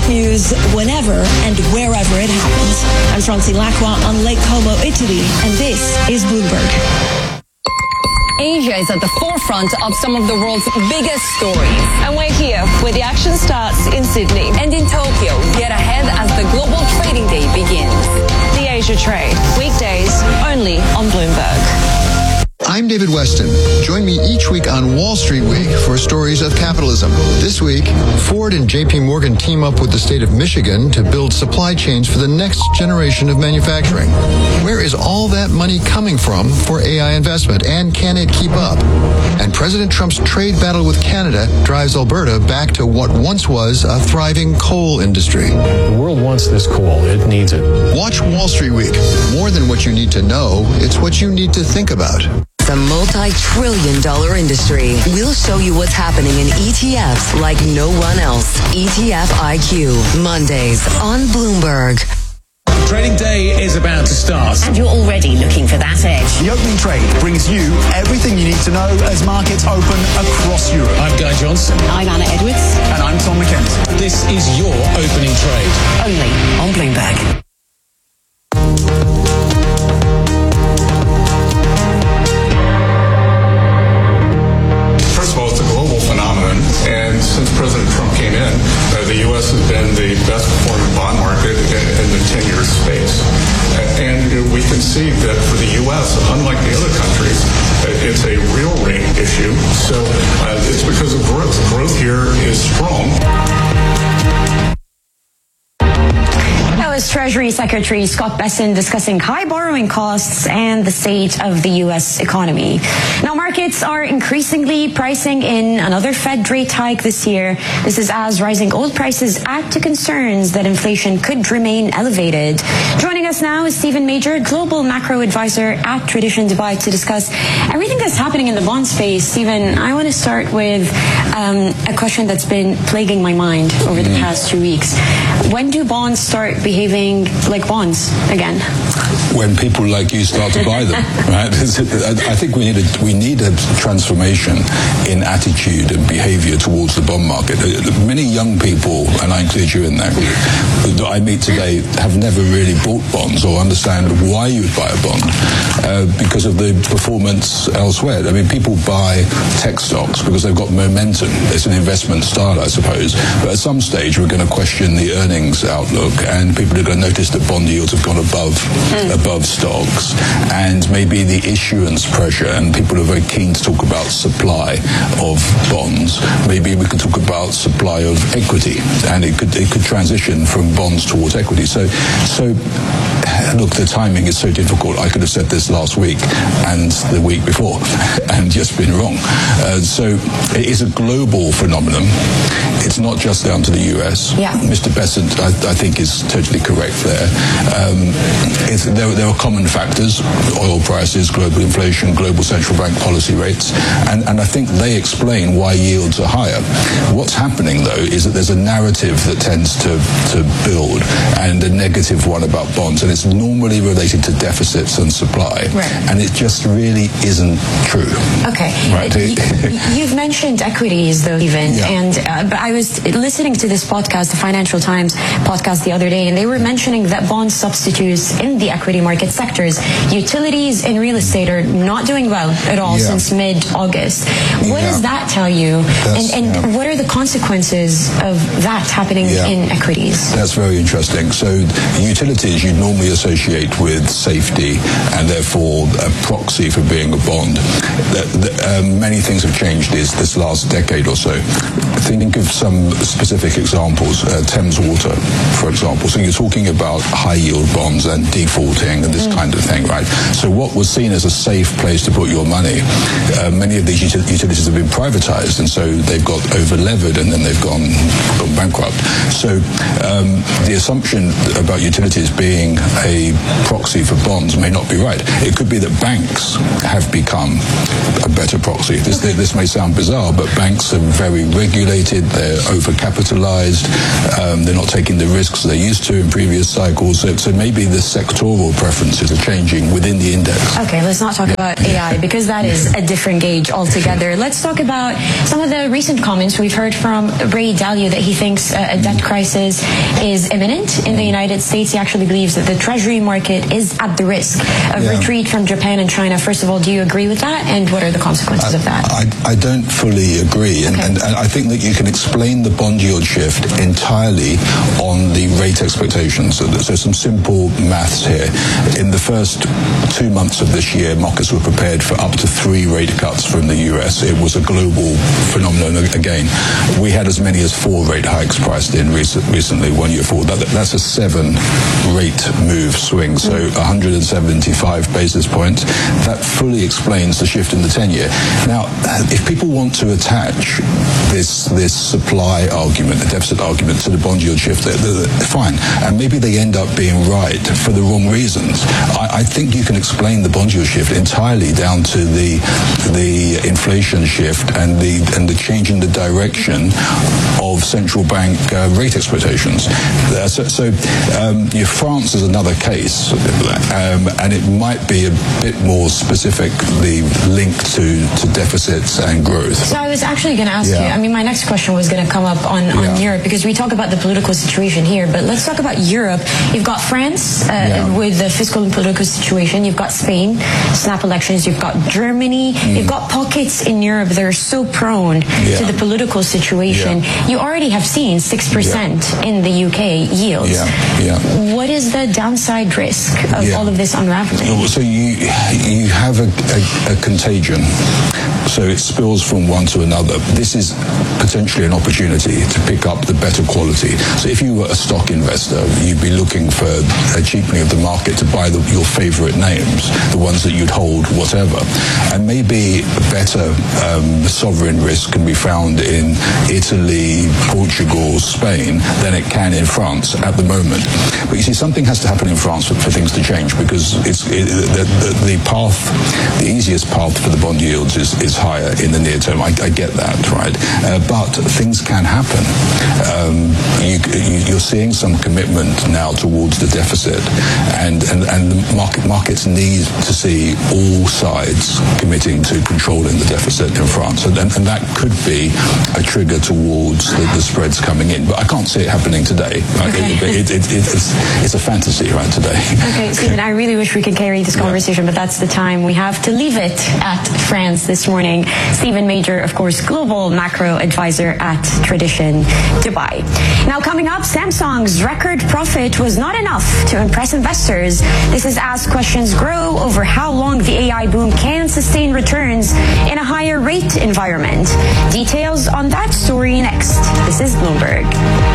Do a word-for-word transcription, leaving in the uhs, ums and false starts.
news whenever and wherever it happens. I'm Francine Lacroix on Lake Como, Italy, and this is Bloomberg. Asia is at the forefront of some of the world's biggest stories. And we're here where the action starts in Sydney. And in Tokyo, get ahead as the global trading day begins. The Asia Trade, weekdays only on Bloomberg. I'm David Weston. Join me each week on Wall Street Week for stories of capitalism. This week, Ford and J P Morgan team up with the state of Michigan to build supply chains for the next generation of manufacturing. Where is all that money coming from for A I investment, and can it keep up? And President Trump's trade battle with Canada drives Alberta back to what once was a thriving coal industry. The world wants this coal. It needs it. Watch Wall Street Week. More than what you need to know, it's what you need to think about. The multi-trillion dollar industry. We'll show you what's happening in E T Fs like no one else. E T F I Q, Mondays on Bloomberg. Trading day is about to start. And you're already looking for that edge. The opening trade brings you everything you need to know as markets open across Europe. I'm Guy Johnson. I'm Anna Edwards. And I'm Tom McKenzie. This is your opening trade. Only on Bloomberg. And since President Trump came in, uh, the U S has been the best performing bond market in, in the ten-year space. Uh, and uh, we can see that for the U S, unlike the other countries, uh, it's a real rate issue. So uh, it's because of growth. Growth here is strong. That was Treasury Secretary Scott Bessent discussing high borrowing costs and the state of the U S economy. Now, markets are increasingly pricing in another Fed rate hike this year. This is as rising oil prices add to concerns that inflation could remain elevated. Joining us now is Stephen Major, Global Macro Advisor at Tradition Dubai, to discuss everything that's happening in the bond space. Stephen, I want to start with um, a question that's been plaguing my mind over the past two weeks. When do bonds start behaving like bonds again? When people like you start to buy them, right? I think we need a, we need a transformation in attitude and behavior towards the bond market. Many young people, and I include you in that group, that I meet today have never really bought bonds or understand why you would buy a bond uh, because of the performance elsewhere. I mean, people buy tech stocks because they've got momentum. It's an investment style, I suppose. But at some stage, we're going to question the earnings outlook, and people are going to notice that bond yields have gone above mm. above stocks, and maybe the issuance pressure, and people are very keen to talk about supply of bonds. Maybe we could talk about supply of equity, and it could it could transition from bonds towards equity. So, so look, the timing is so difficult. I could have said this last week and the week before, and just been wrong. Uh, so it is a global phenomenon. It's not just down to the U S. Yeah. Mister Bessent, I, I think, is totally correct there. Um, it's, there. There are common factors: oil prices, global inflation, global central bank policy rates, and, and I think they explain why yields are higher. What's happening, though, is that there's a narrative that tends to, to build, and a negative one about bonds, and it's normally related to deficits and supply, right. And it just really isn't true. Okay. Right. You've mentioned equities, though, even, yeah. and uh, but I was listening to this podcast, the Financial Times podcast, the other day, and they were mentioning that bond substitutes in the equity market sectors, utilities and real estate, are not doing well at all yeah. since mid-August. What yeah. does that tell you? That's, and and yeah. what are the consequences of that happening yeah. in equities? That's very interesting. So utilities you normally associate with safety, and therefore a proxy for being a bond. The, the, um, many things have changed this, this last decade or so. Think of some specific examples. Uh, Thames Water, for example. So you're talking about high-yield bonds and defaulting and this mm. kind of thing, right? So what was seen as a safe place to put your money, uh, many of these util- utilities have been privatized, and so they've got over-levered, and then they've gone, gone bankrupt. So um, the assumption about utilities being a a proxy for bonds may not be right. It could be that banks have become a better proxy. This, okay. this may sound bizarre, but banks are very regulated, they're overcapitalized, um, they're not taking the risks they used to in previous cycles, so, so maybe the sectoral preferences are changing within the index. Okay, let's not talk yeah. about A I, because that is a different gauge altogether. Let's talk about some of the recent comments. We've heard from Ray Dalio that he thinks uh, a debt crisis is imminent in the United States. He actually believes that the treasury market is at the risk of yeah. retreat from Japan and China. First of all, do you agree with that? And what are the consequences I, of that? I, I don't fully agree. And, okay. and, and I think that you can explain the bond yield shift entirely on the rate expectations. So, so some simple maths here. In the first two months of this year, markets were prepared for up to three rate cuts from the U S. It was a global phenomenon again. We had as many as four rate hikes priced in recent, recently, one year forward. That, that's a seven rate move swing, so one hundred seventy-five basis points. That fully explains the shift in the ten-year. Now, if people want to attach this this supply argument, the deficit argument, to the bond yield shift, they're, they're, fine. And maybe they end up being right for the wrong reasons. I, I think you can explain the bond yield shift entirely down to the the inflation shift and the and the change in the direction of central bank uh, rate expectations. Uh, so, so um, you know, France is another case, um, and it might be a bit more specifically linked to, to deficits and growth. So I was actually going to ask yeah. you, I mean, my next question was going to come up on, on yeah. Europe, because we talk about the political situation here, but let's talk about Europe. You've got France uh, yeah. with the fiscal and political situation. You've got Spain, snap elections. You've got Germany. Mm. You've got pockets in Europe that are so prone yeah. to the political situation. Yeah. You already have seen six percent yeah. in the U K yields. Yeah. Yeah. What is the downside risk of yeah. all of this unraveling? So you you have a, a, a contagion. So it spills from one to another. This is potentially an opportunity to pick up the better quality. So if you were a stock investor, you'd be looking for a cheapening of the market to buy the, your favorite names, the ones that you'd hold, whatever. And maybe better um, sovereign risk can be found in Italy, Portugal, Spain than it can in France at the moment. But you see, something has to happen in France for, for things to change, because it's it, the, the, the path, the easiest path for the bond yields is, is higher in the near term. I, I get that, right? Uh, but things can happen. Um, you, you, you're seeing some commitment now towards the deficit, and, and, and the market, markets need to see all sides committing to controlling the deficit in France. And, and that could be a trigger towards the, the spreads coming in. But I can't see it happening today. Right? Okay. It, it, it, it's, it's a fantasy right today. Okay, Stephen, I really wish we could carry this conversation, yeah. but that's the time we have to leave it at France this morning. Stephen Major, of course, global macro advisor at Tradition Dubai. Now, coming up, Samsung's record profit was not enough to impress investors. This is as questions grow over how long the A I boom can sustain returns in a higher rate environment. Details on that story next. This is Bloomberg.